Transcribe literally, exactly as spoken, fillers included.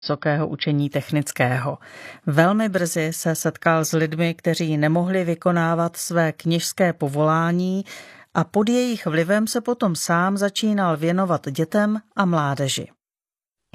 Vysokého učení technického. Velmi brzy se setkal s lidmi, kteří nemohli vykonávat své kněžské povolání a pod jejich vlivem se potom sám začínal věnovat dětem a mládeži.